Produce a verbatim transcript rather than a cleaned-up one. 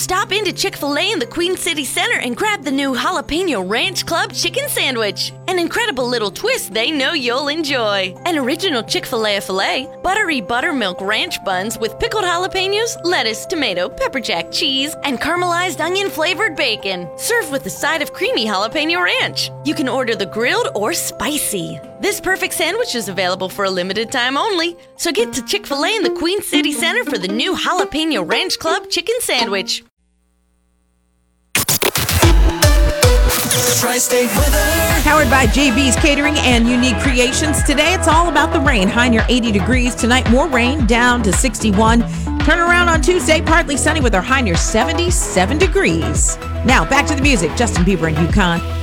Stop into Chick-fil-A in the Queen City Center and grab the new Jalapeno Ranch Club Chicken Sandwich. An incredible little twist they know you'll enjoy. An original Chick-fil-A filet, buttery buttermilk ranch buns with pickled jalapenos, lettuce, tomato, pepper jack cheese, and caramelized onion-flavored bacon. Served with a side of creamy jalapeno ranch. You can order the grilled or spicy. This perfect sandwich is available for a limited time only, so get to Chick-fil-A in the Queen City Center for the new Jalapeno Ranch Club Chicken Sandwich. Tri-State weather. Powered by J B's Catering and Unique Creations. Today, it's all about the rain. High near eighty degrees. Tonight, more rain, down to sixty-one. Turn around on Tuesday, partly sunny with our high near seventy-seven degrees. Now, back to the music. Justin Bieber and UConn.